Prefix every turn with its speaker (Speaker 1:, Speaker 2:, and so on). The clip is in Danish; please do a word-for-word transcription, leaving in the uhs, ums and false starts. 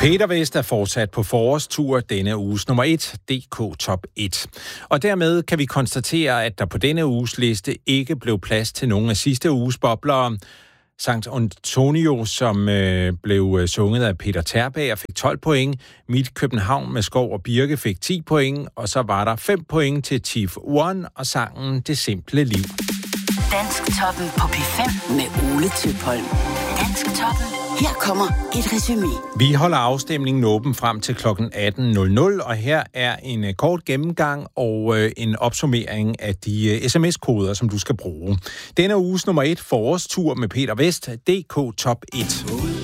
Speaker 1: Peter Vest er fortsat på forårstur denne uges nummer et, D K Top et. Og dermed kan vi konstatere, at der på denne uges liste ikke blev plads til nogen af sidste uges boblere. Sankt Antonio, som øh, blev sunget af Peter Terbager, fik tolv point. Mit København med Skov og Birke fik ti point. Og så var der fem point til Chief One og sangen Det Simple Liv.
Speaker 2: Dansktoppen på P fem med Ole Tøpholm. Dansktoppen. Her kommer et resumé.
Speaker 1: Vi holder afstemningen åben frem til klokken atten nul nul, og her er en uh, kort gennemgang og uh, en opsummering af de uh, sms-koder, som du skal bruge. Denne uges nummer et forårstur med Peter Vest, D K Top et.